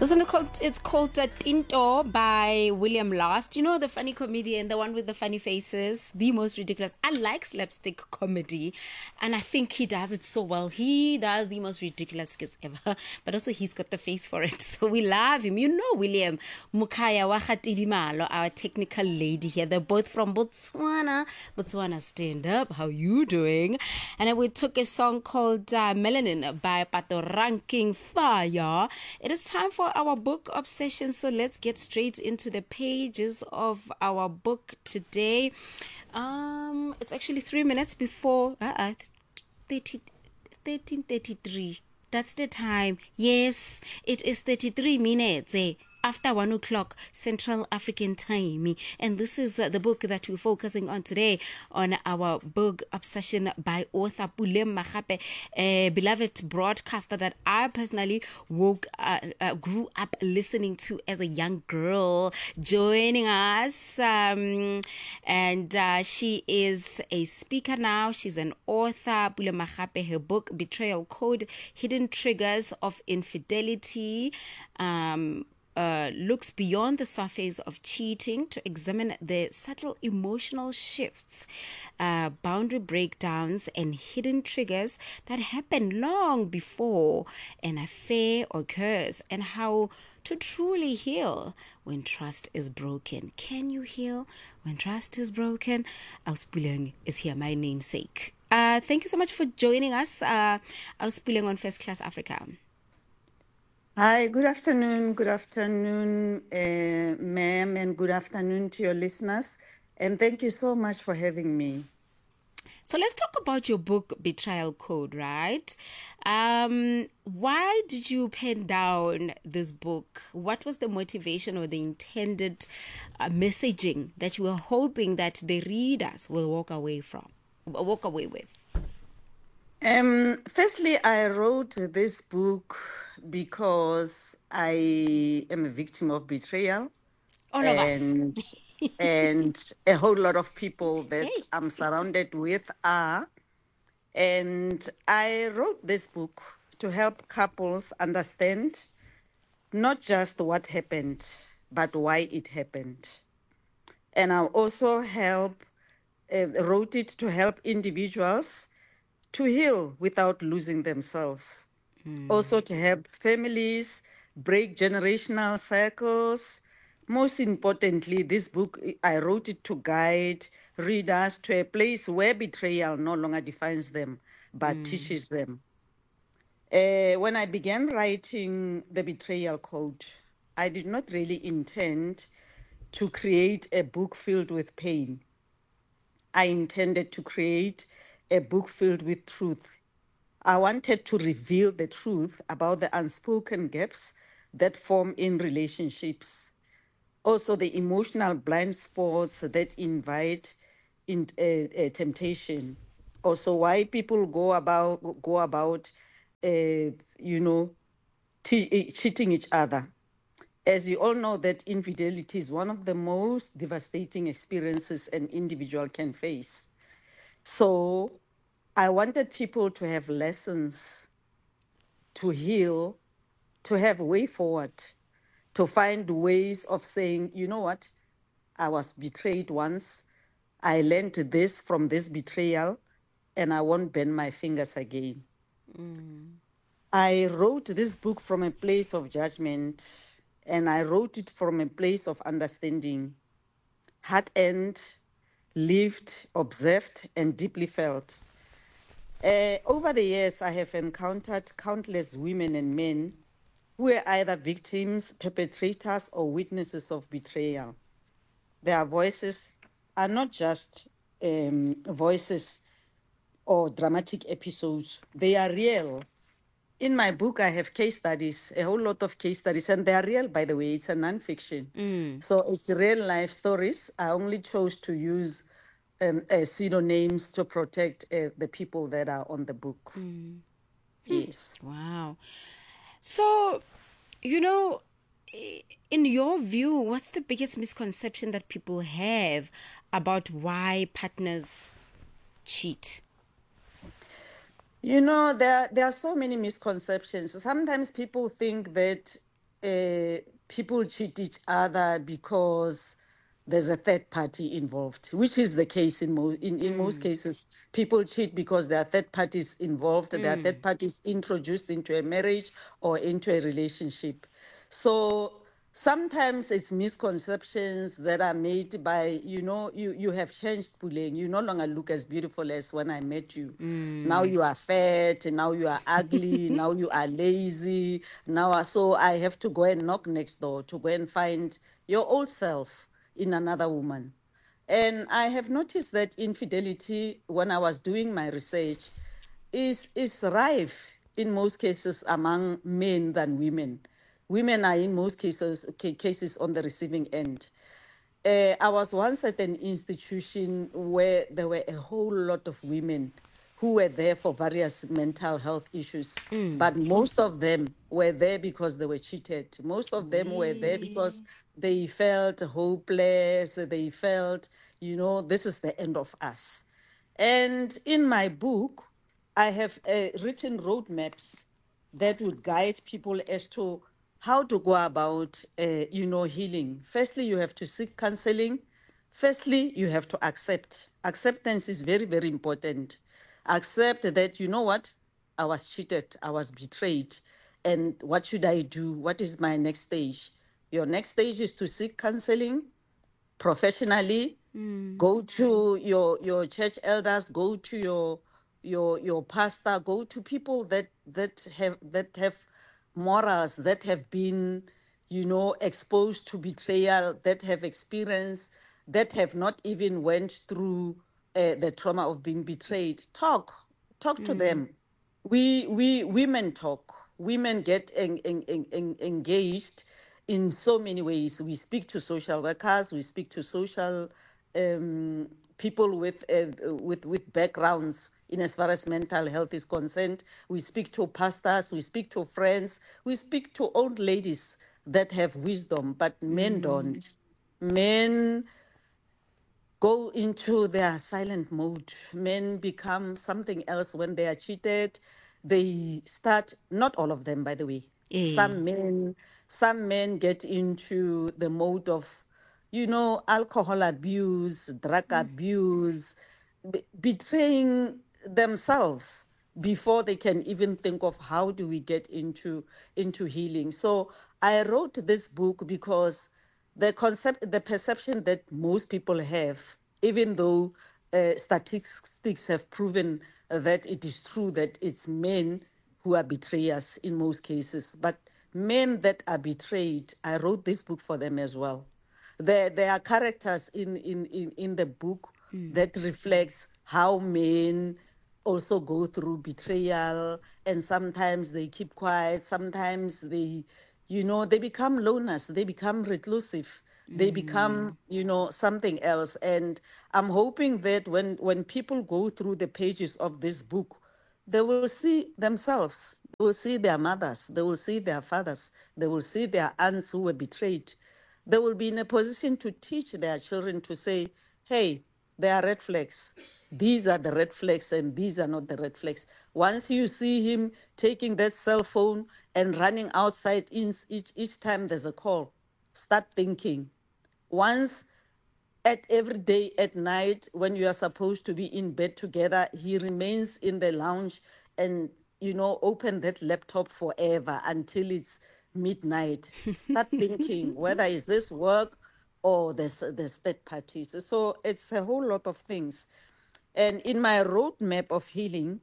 It's called Tinto by William Last. You know, the funny comedian, the one with the funny faces, the most ridiculous. I like slapstick comedy, and I think he does it so well. He does the most ridiculous skits ever, but also he's got the face for it. So we love him. You know, William Mukaya Wakhatidimalo, our technical lady here. They're both from Botswana. Botswana, stand up. How you doing? And then we took a song called Melanin by Pato Ranking Fire. It is time for our book obsession, so let's get straight into the pages of our book today. It's actually 3 minutes before 13:33. That's the time. Yes, it is 33 minutes after 1 o'clock Central African time. And this is the book that we're focusing on today on our book obsession by author Puleng Makgape, a beloved broadcaster that I personally grew up listening to as a young girl, joining us. And she is a speaker now. She's an author. Puleng Makgape, her book, Betrayal Code, Hidden Triggers of Infidelity, looks beyond the surface of cheating to examine the subtle emotional shifts, boundary breakdowns, and hidden triggers that happen long before an affair occurs, and how to truly heal when trust is broken. Can you heal when trust is broken? Puleng is here, my namesake. Thank you so much for joining us. Puleng on First Class Africa. Hi, good afternoon, ma'am, and good afternoon to your listeners. And thank you so much for having me. So let's talk about your book, Betrayal Code, right? Why did you pen down this book? What was the motivation or the intended messaging that you were hoping that the readers will walk away with? Firstly, I wrote this book because I am a victim of betrayal. All of us. And a whole lot of people that I'm surrounded with are. And I wrote this book to help couples understand not just what happened, but why it happened. And I also wrote it to help individuals to heal without losing themselves. Also to help families break generational cycles. Most importantly, this book, I wrote it to guide readers to a place where betrayal no longer defines them, but teaches them. When I began writing the Betrayal Code, I did not really intend to create a book filled with pain. I intended to create a book filled with truth. I wanted to reveal the truth about the unspoken gaps that form in relationships. Also, the emotional blind spots that invite temptation. Also, why people go about cheating each other. As you all know, that infidelity is one of the most devastating experiences an individual can face. So I wanted people to have lessons, to heal, to have a way forward, to find ways of saying, you know what, I was betrayed once. I learned this from this betrayal, and I won't bend my fingers again. I wrote this book from a place of judgment, and I wrote it from a place of understanding, heart-end, lived, observed, and deeply felt. Over the years, I have encountered countless women and men who are either victims, perpetrators, or witnesses of betrayal. Their voices are not just voices or dramatic episodes. They are real. In my book, I have case studies, a whole lot of case studies, and they are real, by the way. It's a nonfiction. So it's real life stories. I only chose to use pseudonyms to protect the people that are on the book. Yes. Wow. So, in your view, what's the biggest misconception that people have about why partners cheat? There are so many misconceptions. Sometimes people think that people cheat each other because there's a third party involved, which is the case in most cases. People cheat because there are third parties involved, there are third parties introduced into a marriage or into a relationship. So sometimes it's misconceptions that are made by, you have changed, Puleng. You no longer look as beautiful as when I met you. Now you are fat, and now you are ugly, now you are lazy. So I have to go and knock next door to go and find your old self in another woman. And I have noticed that infidelity, when I was doing my research, is rife in most cases among men than women. Women are in most cases on the receiving end. I was once at an institution where there were a whole lot of women who were there for various mental health issues, but most of them were there because they were cheated. Most of them were there because they felt hopeless. They felt, this is the end of us. And in my book, I have written roadmaps that would guide people as to how to go about, healing. Firstly, you have to seek counseling. Firstly, you have to accept. Acceptance is very, very important. Accept that, you know what, I was cheated, I was betrayed, and what should I do? What is my next stage? Your next stage is to seek counseling professionally. Go to your church elders, go to your pastor, go to people that have morals, that have been, exposed to betrayal, that have experienced, that have not even went through the trauma of being betrayed. Talk to them. We women talk. Women get engaged in so many ways. We speak to social workers. We speak to social people with backgrounds in as far as mental health is concerned. We speak to pastors. We speak to friends. We speak to old ladies that have wisdom, but men don't. Men go into their silent mode. Men become something else when they are cheated. They start, not all of them, by the way. Some men get into the mode of, alcohol abuse, drug abuse, betraying themselves before they can even think of how do we get into healing. So I wrote this book because the perception that most people have, even though statistics have proven that it is true that it's men who are betrayers in most cases, but men that are betrayed, I wrote this book for them as well. There are characters in the book that reflects how men also go through betrayal, and sometimes they keep quiet, sometimes they become loners, they become reclusive, they become, something else. And I'm hoping that when people go through the pages of this book, they will see themselves, they will see their mothers, they will see their fathers, they will see their aunts who were betrayed. They will be in a position to teach their children to say, hey, there are red flags. These are the red flags and these are not the red flags. Once you see him taking that cell phone and running outside each time there's a call, start thinking. Once every day at night when you are supposed to be in bed together, he remains in the lounge and, open that laptop forever until it's midnight. Start thinking whether is this work or there's third parties. So it's a whole lot of things. And in my roadmap of healing,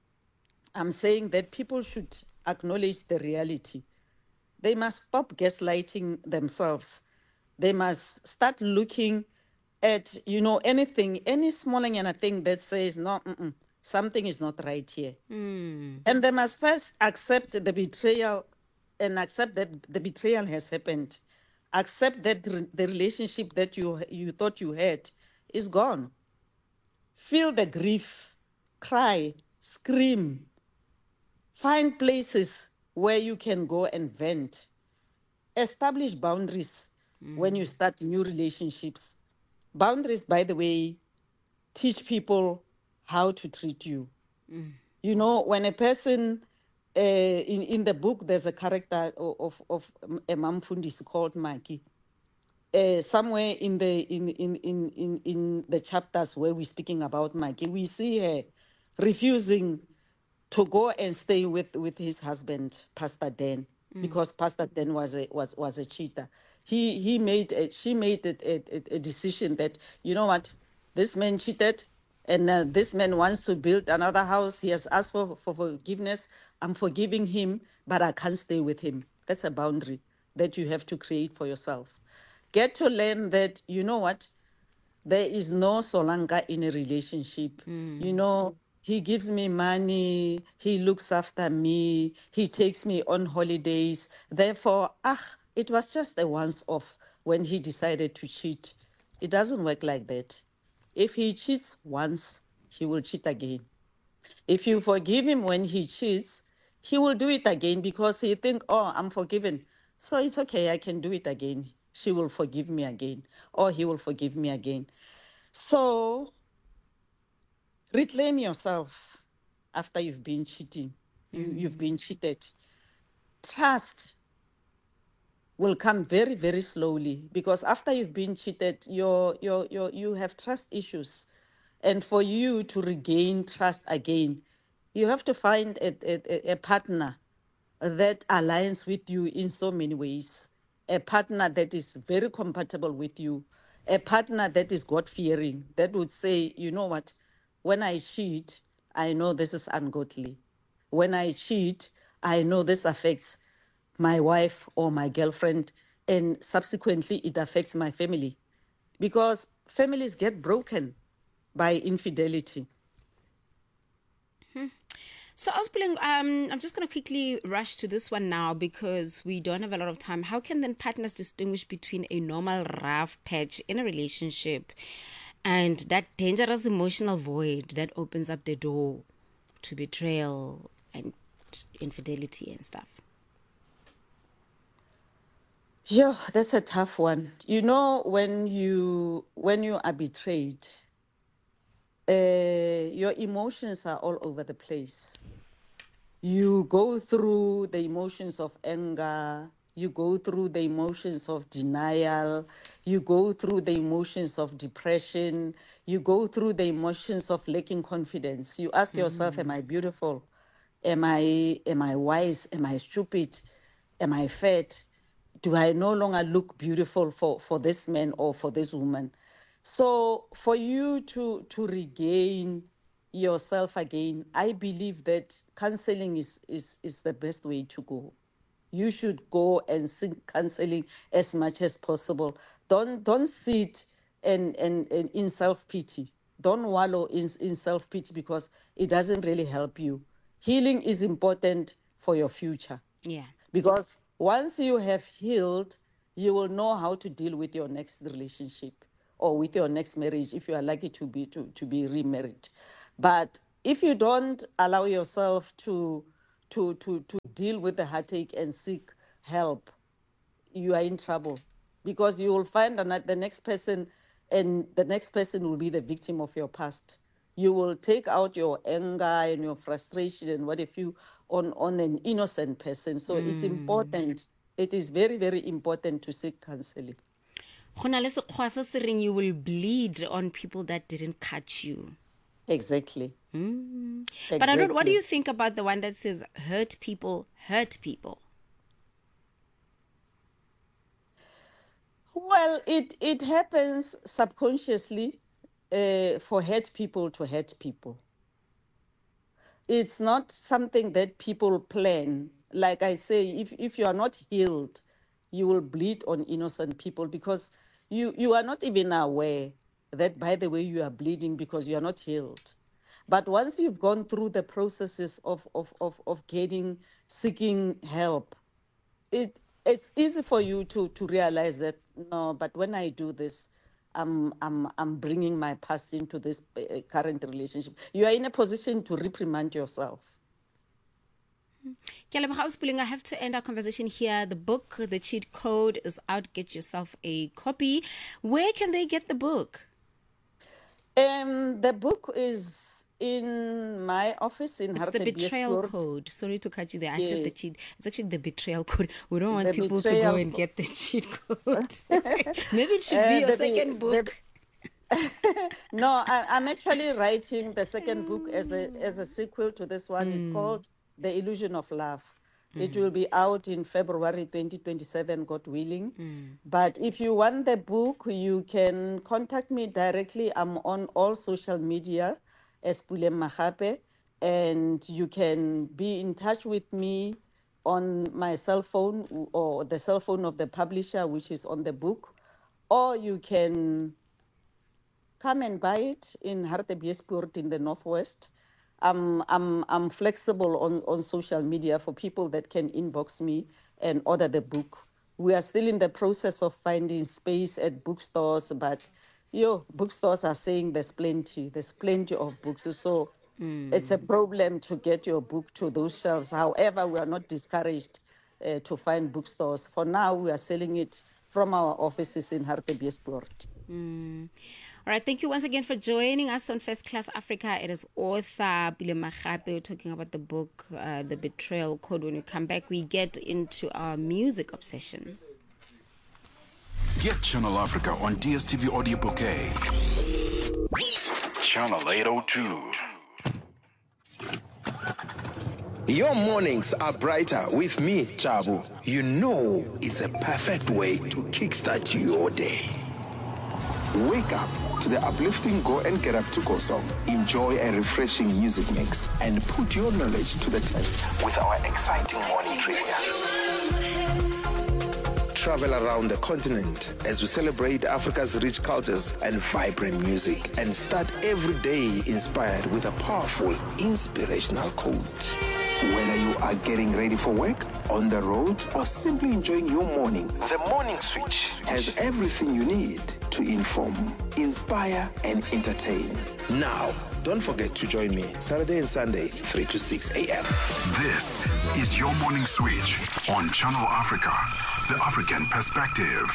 I'm saying that people should acknowledge the reality. They must stop gaslighting themselves. They must start looking at, anything, any small thing that says, no, something is not right here. And they must first accept the betrayal and accept that the betrayal has happened. Accept that the relationship that you thought you had is gone. Feel the grief, cry, scream. Find places where you can go and vent. Establish boundaries when you start new relationships. Boundaries, by the way, teach people how to treat you. When a person in the book, there's a character of a Mfundisi called Maki. Somewhere in the chapters where we're speaking about Maki, we see her refusing to go and stay with his husband, Pastor Dan, because Pastor Dan was a cheater. She made a decision that, you know what, this man cheated, and this man wants to build another house. He has asked for forgiveness. I'm forgiving him, but I can't stay with him. That's a boundary that you have to create for yourself. Get to learn that, you know what, there is no Solanka in a relationship. You know, he gives me money, he looks after me, he takes me on holidays. Therefore, it was just a once off when he decided to cheat. It doesn't work like that. If he cheats once, he will cheat again. If you forgive him when he cheats, he will do it again because he think, oh, I'm forgiven, so it's okay, I can do it again. She will forgive me again, or he will forgive me again. So reclaim yourself after you've been cheating. You've been cheated. Trust will come very, very slowly, because after you've been cheated, you have trust issues. And for you to regain trust again, you have to find a partner that aligns with you in so many ways, a partner that is very compatible with you, a partner that is God-fearing, that would say, you know what, when I cheat, I know this is ungodly. When I cheat, I know this affects my wife or my girlfriend, and subsequently it affects my family, because families get broken by infidelity. So, Ospuling, I'm just going to quickly rush to this one now because we don't have a lot of time. How can then partners distinguish between a normal rough patch in a relationship and that dangerous emotional void that opens up the door to betrayal and infidelity and stuff? Yeah, that's a tough one. You know, when you are betrayed, your emotions are all over the place. You go through the emotions of anger, you go through the emotions of denial, you go through the emotions of depression, you go through the emotions of lacking confidence. You ask yourself, am I beautiful? Am I wise? Am I stupid? Am I fat? Do I no longer look beautiful for this man or for this woman? So for you to regain yourself again, I believe that counseling is the best way to go. You should go and seek counseling as much as possible. Don't sit and in self-pity. Don't wallow in self-pity, because it doesn't really help you. Healing is important for your future. Yeah. Because once you have healed, you will know how to deal with your next relationship or with your next marriage, if you are lucky to be remarried. But if you don't allow yourself to deal with the heartache and seek help, you are in trouble, because you will find the next person, and the next person will be the victim of your past. You will take out your anger and your frustration and what have you on an innocent person. So it's important. It is very, very important to seek counseling. You will bleed on people that didn't catch you. Exactly. Exactly. But what do you think about the one that says hurt people hurt people? Well, it happens subconsciously for hurt people to hurt people. It's not something that people plan. Like I say, if you are not healed, you will bleed on innocent people, because you are not even aware that, by the way, you are bleeding because you are not healed. But once you've gone through the processes of seeking help, it's easy for you to realize that, no, but when I do this, I'm bringing my past into this current relationship. You are in a position to reprimand yourself. I have to end our conversation here. The book, The Cheat Code, is out. Get yourself a copy. Where can they get the book? The book is in my office in It's the betrayal Hartbeespoort. code. Sorry to cut you there. I said the Yes, cheat. It's actually the betrayal code. We don't want the people to go betrayal. and get the cheat code. Maybe it should be your second book. No, I'm actually writing the second book as a sequel to this one. It's called The Illusion of Love. It will be out in February 2027, God willing. But if you want the book, you can contact me directly. I'm on all social media as Puleng Makgape, and you can be in touch with me on my cell phone or the cell phone of the publisher, which is on the book, or you can come and buy it in Hartbeespoort in the Northwest. I'm flexible on social media for people that can inbox me and order the book. We are still in the process of finding space at bookstores, but bookstores are saying there's plenty of books. So it's a problem to get your book to those shelves. However, we are not discouraged to find bookstores. For now, we are selling it from our offices in Hartbeespoort. All right, thank you once again for joining us on First Class Africa. It is author Puleng Makgape. We're talking about the book, The Betrayal Code. When we come back, we get into our music obsession. Get Channel Africa on DSTV Audio Bouquet. Channel 802. Your mornings are brighter with me, Chabu. You know it's a perfect way to kickstart your day. Wake up to the uplifting Go and Get Up to Go song. Enjoy a refreshing music mix and put your knowledge to the test with our exciting morning trivia. Travel around the continent as we celebrate Africa's rich cultures and vibrant music, and start every day inspired with a powerful, inspirational quote. Whether you are getting ready for work, on the road, or simply enjoying your morning, the Morning Switch has everything you need to inform, inspire, and entertain. Now, don't forget to join me Saturday and Sunday, 3 to 6 a.m. This is your Morning Switch on Channel Africa, the African perspective.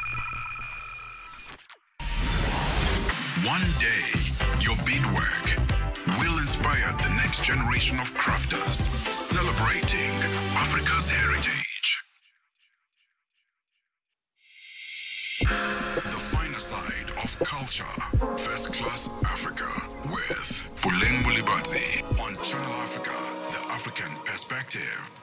One day, your beadwork will inspire the next generation of crafters celebrating Africa's heritage. The finer side of culture. First Class Africa with Puleng Bulibadze on Channel Africa, the African perspective.